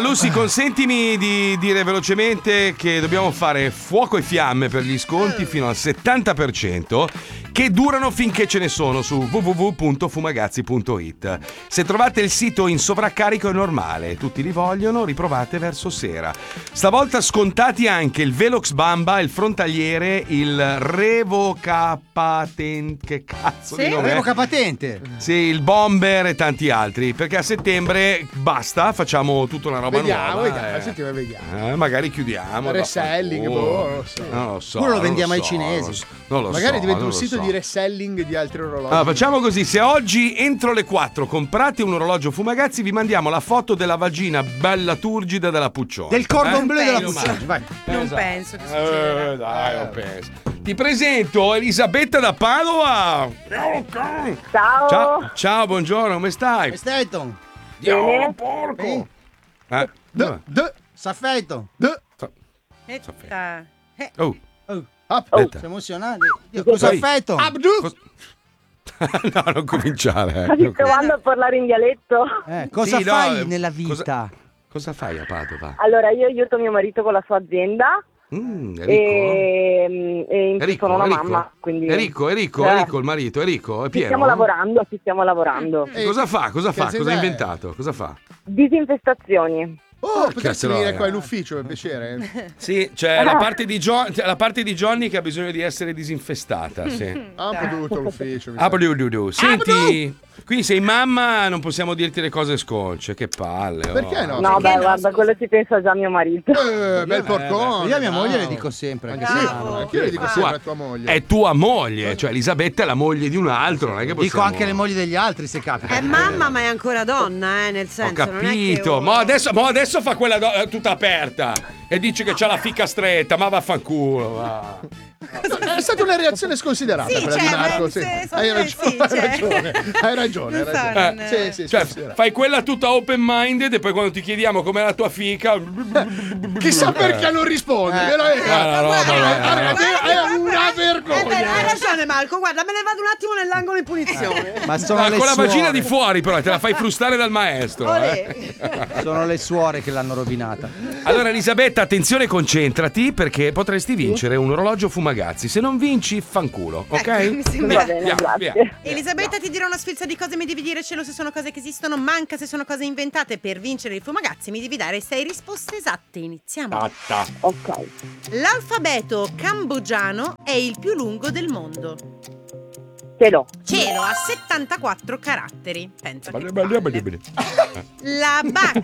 Lucy, consentimi di dire velocemente che dobbiamo fare fuoco e fiamme per gli sconti fino al 70% che durano finché ce ne sono su www.fumagazzi.it. Se trovate il sito in sovraccarico è normale, tutti li vogliono, riprovate verso sera. Stavolta scontati anche il Velox Bamba, il frontaliere, il revocapatente, che cazzo di nome è? Revocapatente. Sì, il bomber e tanti altri, perché a settembre basta, facciamo tutta una roba nuova. A settembre vediamo. Magari chiudiamo. Reselling, non lo so. Quello lo vendiamo ai cinesi. Non lo so. Magari diventa un non lo sito so. di reselling di altri orologi. Allora, facciamo così: se oggi entro le 4 comprate un orologio Fumagazzi, vi mandiamo la foto della vagina bella turgida della Puccioni. Del cordon bleu della Puccioni. Puccioni. Vai. Non penso che succeda. Dai, non penso. Ti presento Elisabetta da Padova. Ciao. Ciao, buongiorno, come stai? Staton. Dio, porco. Saffetto. Oh. Sei emozionato. Dio, cosa affetto? No, non cominciare. Stai provando a parlare in dialetto? Cosa Sì, no, fai nella vita? Cosa fai a Padova? Allora, io aiuto mio marito con la sua azienda e sono una mamma. Quindi... È ricco il marito, è ricco, è pieno. Ci stiamo lavorando. Cosa fa? Cosa ha inventato? Cosa fa? Disinfestazioni. Potresti venire qua in ufficio per piacere? Sì, c'è la parte di Johnny che ha bisogno di essere disinfestata. Sì. Tutto l'ufficio. Senti, quindi sei mamma, non possiamo dirti le cose sconce. Che palle. Perché no? No, beh, guarda, quello ci pensa già mio marito. Bel porcone. Io a mia moglie le dico sempre. Anche io le dico sempre a tua moglie. È tua moglie, cioè Elisabetta è la moglie di un altro. Non è che possiamo... Dico anche le mogli degli altri se capita. È mamma, ma è ancora donna, nel senso. Ho capito, ma adesso fa quella tutta aperta e dice che c'ha la fica stretta, ma vaffanculo. Va. È stata una reazione sconsiderata quella di Marco. Sì. Hai ragione. Sì, cioè, fai quella tutta open minded e poi quando ti chiediamo com'è la tua fica, chissà perché non rispondi. È una vergogna. Hai ragione, Marco. Guarda, me ne vado un attimo nell'angolo in punizione. Ma sono le con la vagina suore. di fuori, però te la fai frustare dal maestro. Sono le suore che l'hanno rovinata. Allora, Elisabetta, attenzione, concentrati perché potresti vincere un orologio Fumagazzi. Se non vinci, fanculo, ok? Mi sembra. Va bene, via. Elisabetta, ti dirò una sfilza di cose, mi devi dire cielo se sono cose che esistono, manca se sono cose inventate. Per vincere il Fumagazzi mi devi dare 6 risposte esatte. Iniziamo. Ok. L'alfabeto cambogiano è il più lungo del mondo. Cielo. Cielo ha 74 caratteri. Pensa che palle. La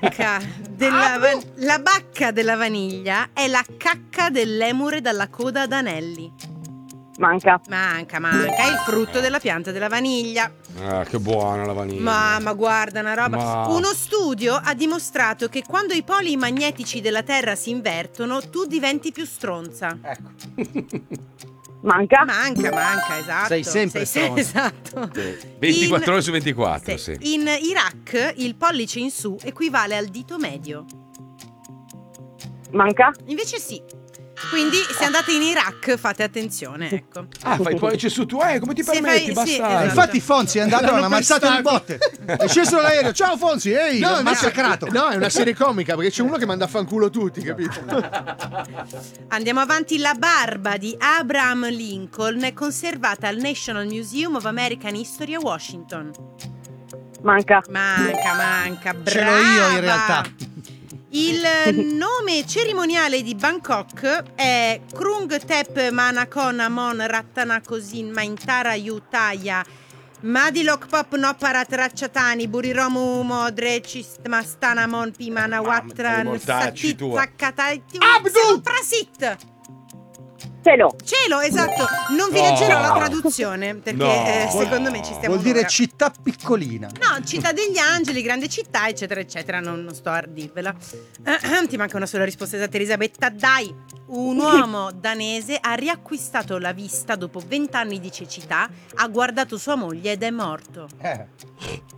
bacca della vaniglia è la cacca dell'emure dalla coda ad anelli. Manca. È il frutto della pianta della vaniglia. Che buona la vaniglia. Ma guarda una roba. Uno studio ha dimostrato che quando i poli magnetici della Terra si invertono, tu diventi più stronza. Ecco. Manca, esatto. Sei sempre stronza. Esatto. 24 ore su 24, sì. In Iraq il pollice in su equivale al dito medio. Manca. Invece sì. Quindi se andate in Iraq fate attenzione, ecco. Fai il pollice su tu, come ti Se permetti? fai- sì, Bastardo. esatto. Infatti Fonzi è andato a una mazzata di botte. È sceso l'aereo. Ciao Fonzi, ehi, l'ho massacrato. No, è una serie comica perché c'è uno che manda a fanculo tutti, capito? Andiamo avanti. La barba di Abraham Lincoln è conservata al National Museum of American History a Washington. Manca. Brava. Ce l'ho io in realtà. Il nome cerimoniale di Bangkok è Krung Thep Manakon Amon Rattanakosin Maintara Yutaya Madilok Pop Noparat Ratchatani Buriromu Modre Cistmastanamon Pimana Watran mortacci tua. Satit Abdu! Prasit. Cielo, esatto. Non vi leggerò la traduzione perché No. secondo me ci stiamo Vuol dire un'ora. città piccolina. No, città degli angeli, grande città, eccetera, eccetera. Non sto a dirvela. Ti manca una sola risposta esatta, Elisabetta. Dai! Un uomo danese ha riacquistato la vista dopo 20 anni di cecità, ha guardato sua moglie ed è morto.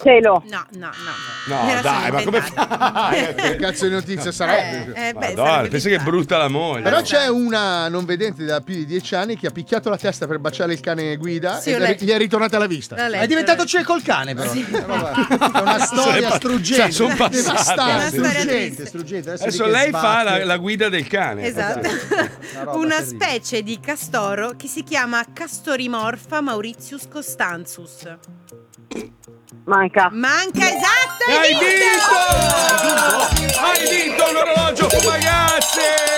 Cielo. No. No, dai, ma come fai? Che cazzo di notizia sarebbe? Madonna, pensa che è brutta la moglie. Però c'è una non vedente da più di 10 anni che ha picchiato la testa per baciare il cane guida e gli è ritornata la vista. È diventato cieco il cane, però. Sì. È una storia struggente. Sono passati. Struggente. Adesso lei fa la guida del cane. Esatto. Una specie di castoro che si chiama Castorimorpha mauritius costanzus. Manca, esatto. Hai vinto un orologio, ragazzi!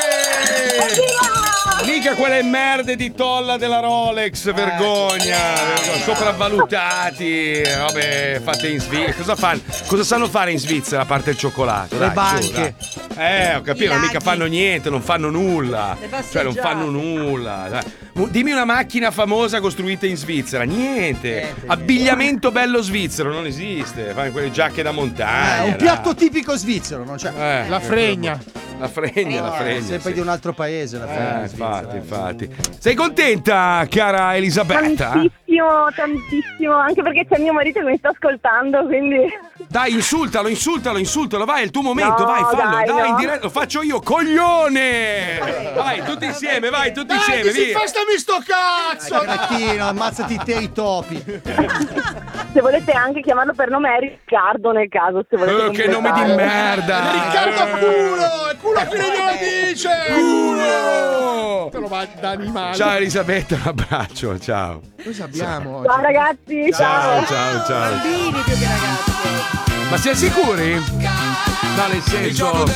Mica quelle merde di tolla della Rolex, vergogna, sopravvalutati, robe fatte in Svizzera. Cosa sanno fare in Svizzera a parte il cioccolato? Le banche. Ho capito, mica fanno niente, non fanno nulla. Cioè, non fanno nulla. Dimmi una macchina famosa costruita in Svizzera. Niente. Abbigliamento bello svizzero non esiste. Fanno quelle giacche da montagna. Un piatto tipico svizzero, non c'è. La fregna. La fregna. Sempre di un altro paese. La fregna infatti. Sei contenta, cara Elisabetta? Tantissimo, anche perché c'è mio marito che mi sta ascoltando, quindi... Dai, insultalo, vai, è il tuo momento, vai, fallo, dai, in diretta, lo faccio io, coglione! Vai, tutti insieme, via! Disinfestami sto cazzo! Cretino, ammazzati te i topi! Se volete anche chiamarlo per nome è Riccardo nel caso, se volete. Che nome di merda! Riccardo culo! E culo fine glielo dice! Culo! Te lo va da animale. Ciao Elisabetta, un abbraccio, ciao. Cosa abbiamo? Ciao ragazzi, ciao. Bambini più che ragazzi. Ma siete sicuri? No, nel senso...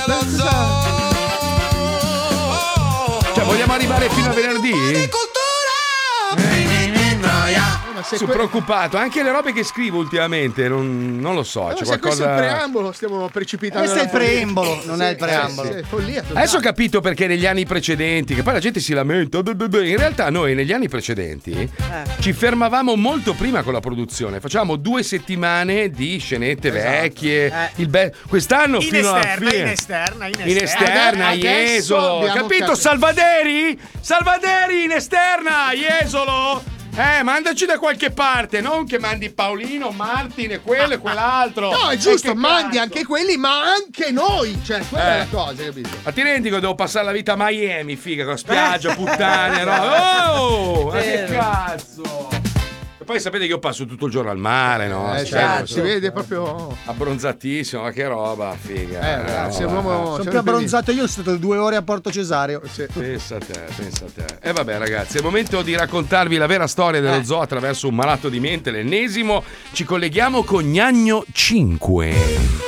Cioè, vogliamo arrivare fino a venerdì? Sono preoccupato, anche le robe che scrivo ultimamente non lo so, c'è qualcosa. Questo è il preambolo, stiamo precipitando. Questo è il preambolo, non è il preambolo. Adesso ho capito perché negli anni precedenti, che poi la gente si lamenta, in realtà noi negli anni precedenti ci fermavamo molto prima con la produzione, facevamo 2 settimane di scenette vecchie, quest'anno fino alla fine. In esterna, Jesolo, capito? Salvaderi in esterna, Jesolo. Mandaci da qualche parte, non che mandi Paolino, Martin e quello e quell'altro. No, è giusto, mandi anche quelli, ma anche noi. Cioè, quella è la cosa, capito? Ma ti rendi che devo passare la vita a Miami, figa, con spiaggia, puttane, no? Oh, ma che cazzo! E poi sapete che io passo tutto il giorno al mare, no? Certo, si vede proprio abbronzatissimo, ma che roba, figa. Sei un uomo. Sono più abbronzato io, sono stato 2 ore a Porto Cesareo. Pensa a te. E vabbè, ragazzi, è il momento di raccontarvi la vera storia dello zoo attraverso un malato di mente, l'ennesimo. Ci colleghiamo con Gnagno 5.